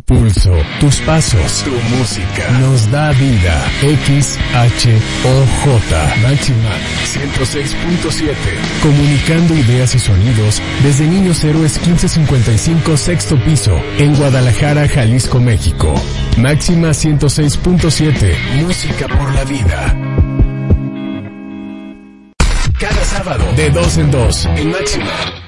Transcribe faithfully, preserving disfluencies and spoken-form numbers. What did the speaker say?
pulso, tus pasos, tu música, nos da vida. X H O J, Máxima ciento seis punto siete. Comunicando ideas y sonidos desde Niños Héroes quince cincuenta y cinco, sexto piso, en Guadalajara, Jalisco, México. Máxima ciento seis punto siete, música por la vida. Cada sábado, de dos en dos, en Máxima.